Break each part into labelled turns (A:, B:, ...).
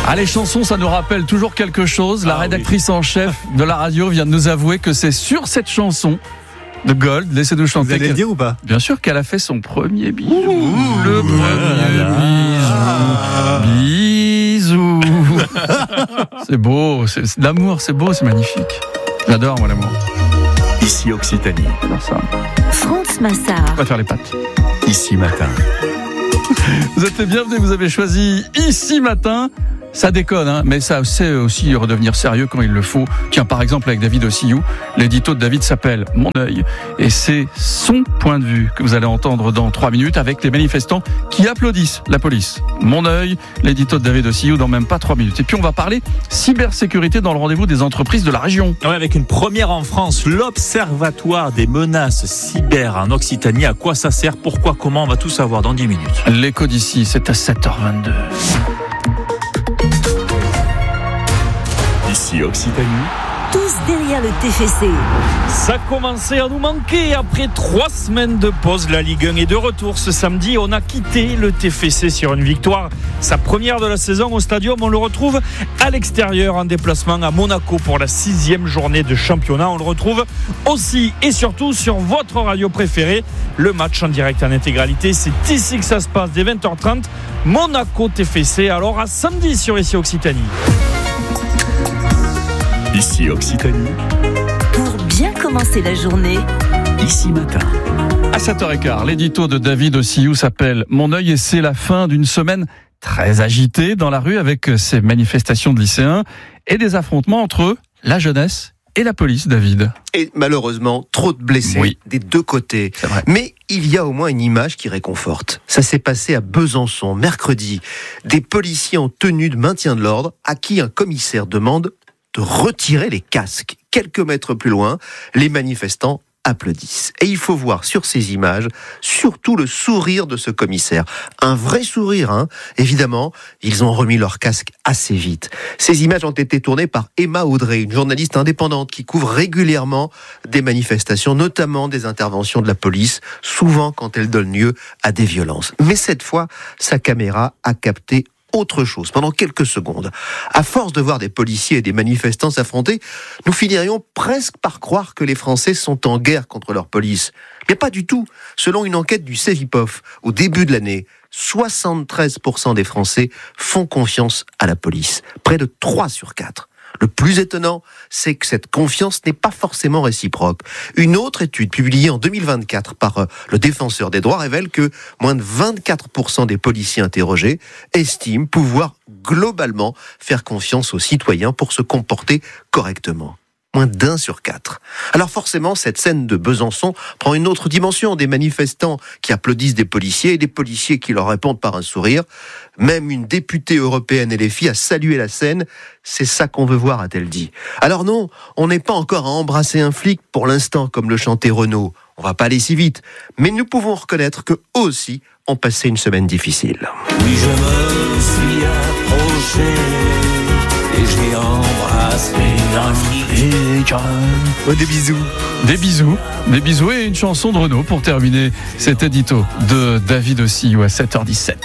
A: Les chansons, ça nous rappelle toujours quelque chose. La rédactrice en chef de la radio vient de nous avouer que c'est sur cette chanson de Gold, laissez-nous chanter.
B: Vous allez le dire ou pas ?
A: Bien sûr qu'elle a fait son premier bisou. Le premier bisou. C'est beau, c'est de l'amour, c'est beau, c'est magnifique. J'adore, moi, l'amour.
C: Ici Occitanie.
A: J'adore ça.
D: France Massard.
A: On va faire les pattes.
C: Ici Matin.
A: Vous êtes les bienvenus, vous avez choisi Ici Matin. Ça déconne, hein, mais ça sait aussi redevenir sérieux quand il le faut. Tiens, par exemple, avec David Ossiyou, l'édito de David s'appelle Mon œil. Et c'est son point de vue que vous allez entendre dans 3 minutes avec les manifestants qui applaudissent la police. Mon œil, l'édito de David Ossiyou dans même pas 3 minutes. Et puis on va parler cybersécurité dans le rendez-vous des entreprises de la région.
E: Ouais, avec une première en France, l'Observatoire des menaces cyber en Occitanie. À quoi ça sert, pourquoi, comment, on va tout savoir dans 10 minutes.
A: L'écho d'ici, c'est à 7h22.
C: Ici Occitanie.
D: Tous derrière le TFC.
F: Ça commençait à nous manquer. Après 3 semaines de pause, la Ligue 1 est de retour ce samedi. On a quitté le TFC sur une victoire. Sa première de la saison au Stadium. On le retrouve à l'extérieur en déplacement à Monaco pour la 6e journée de championnat. On le retrouve aussi et surtout sur votre radio préférée. Le match en direct en intégralité. C'est ici que ça se passe dès 20h30. Monaco TFC. Alors à samedi sur Ici Occitanie.
C: Ici Occitanie.
D: Pour bien commencer la journée.
C: Ici Matin.
A: À 7h15, l'édito de David Ossiyou s'appelle Mon œil et c'est la fin d'une semaine très agitée dans la rue avec ces manifestations de lycéens et des affrontements entre la jeunesse et la police, David.
G: Et malheureusement, trop de blessés des deux côtés.
A: C'est vrai.
G: Mais il y a au moins une image qui réconforte. Ça s'est passé à Besançon, mercredi. Des policiers en tenue de maintien de l'ordre à qui un commissaire demande de retirer les casques. Quelques mètres plus loin, les manifestants applaudissent. Et il faut voir sur ces images, surtout le sourire de ce commissaire. Un vrai sourire, hein. Évidemment, ils ont remis leur casque assez vite. Ces images ont été tournées par Emma Audrey, une journaliste indépendante qui couvre régulièrement des manifestations, notamment des interventions de la police, souvent quand elles donnent lieu à des violences. Mais cette fois, sa caméra a capté autre chose, pendant quelques secondes. À force de voir des policiers et des manifestants s'affronter, nous finirions presque par croire que les Français sont en guerre contre leur police. Mais pas du tout. Selon une enquête du Cevipof, au début de l'année, 73% des Français font confiance à la police. Près de 3 sur 4. Le plus étonnant, c'est que cette confiance n'est pas forcément réciproque. Une autre étude publiée en 2024 par le Défenseur des droits révèle que moins de 24% des policiers interrogés estiment pouvoir globalement faire confiance aux citoyens pour se comporter correctement. Moins d'1 sur 4. Alors forcément, cette scène de Besançon prend une autre dimension. Des manifestants qui applaudissent des policiers et des policiers qui leur répondent par un sourire. Même une députée européenne LFI a salué la scène. C'est ça qu'on veut voir, a-t-elle dit. Alors non, on n'est pas encore à embrasser un flic pour l'instant, comme le chantait Renaud. On va pas aller si vite. Mais nous pouvons reconnaître qu'eux aussi ont passé une semaine difficile.
H: Oui, je me suis approché et j'ai embrassé un flic.
B: Des bisous.
A: Des bisous et une chanson de Renaud pour terminer cet édito de David Ossiyou à 7h17.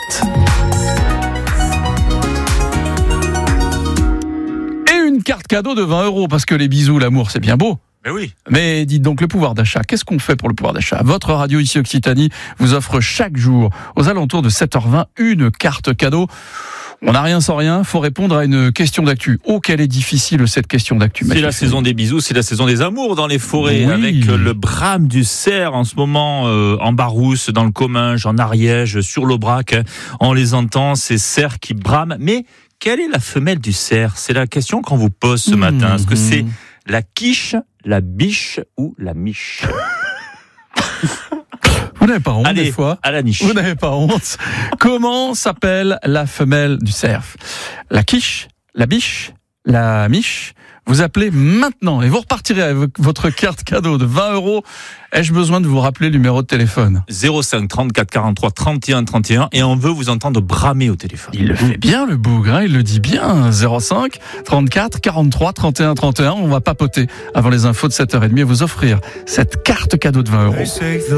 A: Et une carte cadeau de 20 € parce que les bisous, l'amour, c'est bien beau.
E: Mais oui.
A: Mais dites donc, le pouvoir d'achat, qu'est-ce qu'on fait pour le pouvoir d'achat ? Votre radio ici Occitanie vous offre chaque jour, aux alentours de 7h20, une carte cadeau. On n'a rien sans rien, faut répondre à une question d'actu. Oh, quelle est difficile cette question d'actu.
E: C'est la saison des bisous, c'est la saison des amours dans les forêts,
A: oui.
E: Avec le brame du cerf en ce moment en Barousse, dans le Comminges, en Ariège, sur l'Aubrac. On les entend, ces cerfs qui brament. Mais quelle est la femelle du cerf ? C'est la question qu'on vous pose ce matin. Est-ce que c'est la quiche, la biche ou la miche ?
A: Vous n'avez pas honte
E: Allez,
A: des fois ?
E: à la niche.
A: Vous n'avez pas honte ? Comment s'appelle la femelle du cerf ? La quiche, la biche, la miche ? Vous appelez maintenant et vous repartirez avec votre carte cadeau de 20 €. Ai-je besoin de vous rappeler le numéro de téléphone ?
E: 05 34 43 31 31 et on veut vous entendre bramer au téléphone.
A: Il le fait bien, le bougre, hein, il le dit bien. 05 34 43 31 31. On va papoter avant les infos de 7h30 et vous offrir cette carte cadeau de 20 €.